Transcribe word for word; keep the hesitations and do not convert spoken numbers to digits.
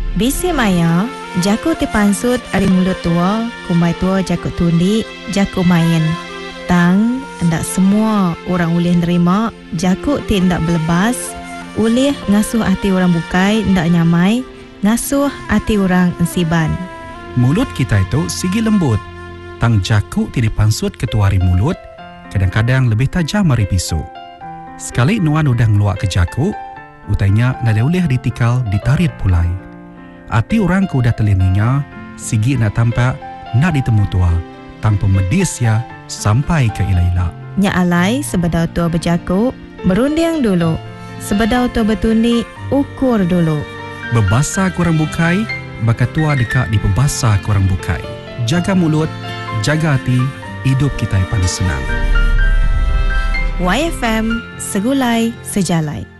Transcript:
Bisi maya, jaku ti pansut ari mulut tua, kumai tua jaku tundi, jaku main. Tang, ndak semua orang boleh nerima, jaku ti ndak belebas, boleh ngasuh hati orang bukai, ndak nyamai, ngasuh hati orang ensiban. Mulut kita itu sigi lembut. Tang jaku ti dipansut ketuari mulut, kadang-kadang lebih tajam dari pisau. Sekali nuan udah ngeluak ke jaku, utainya nada boleh ditikal ditarit pulai. Hati orang ku dah telininya, sigi nak tampak, nak ditemu tua, tanpa medis ya, sampai ke ila-ila. Nya alai sebedau tua berjaku, merunding dulu. Sebedau tua bertundi, ukur dulu. Bebasa kurang bukai, baka tua dekat di pebasa kurang bukai. Jaga mulut, jaga hati, hidup kita yang paling senang. Y F M, segulai sejalai.